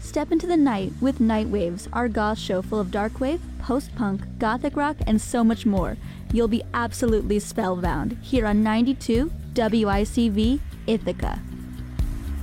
Step into the night with Nightwaves, our goth show full of darkwave, post-punk, gothic rock, and so much more. You'll be absolutely spellbound here on 92 WICV Ithaca.